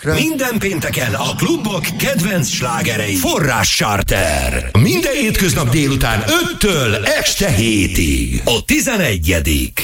Minden pénteken a klubok kedvenc slágerei. Forrás Charter. Minden hétköznap délután 5-től este 7-ig. A 11.